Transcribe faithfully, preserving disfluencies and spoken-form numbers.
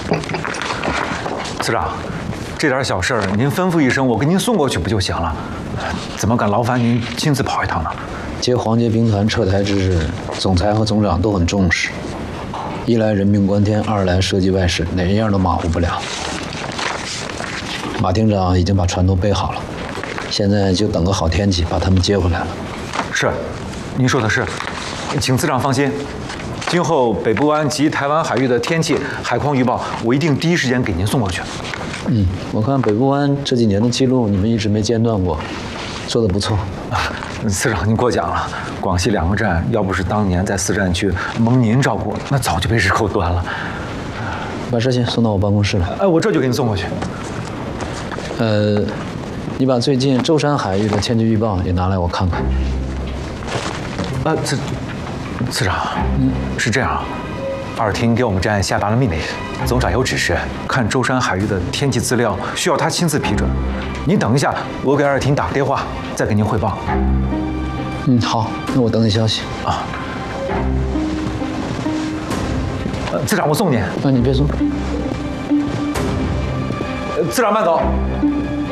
次长，这点小事儿您吩咐一声，我给您送过去不就行了？怎么敢劳烦您亲自跑一趟呢？ 接皇杰兵团撤台之日，总裁和总长都很重视。一来人命关天，二来涉及外事，哪一样都马虎不了。马厅长已经把船都备好了，现在就等个好天气把他们接回来了。 是，您说的是，请次长放心。今后北部湾及台湾海域的天气、海况预报，我一定第一时间给您送过去。 嗯，我看北部湾这几年的记录，你们一直没间断过，做得不错。 啊，次长您过奖了。广西两个站，要不是当年在四战区蒙您照顾，那早就被日寇端了。 把事情送到我办公室来。 哎，我这就给你送过去。 呃，你把最近舟山海域的天气预报也拿来我看看。 呃，次次长，嗯，是这样，二厅给我们站下达了命令，总长有指示，看舟山海域的天气资料需要他亲自批准。您等一下，我给二厅打个电话，再给您汇报。 嗯，好，那我等你消息啊。呃，次长，我送您。 那你别送。 呃，次长慢走。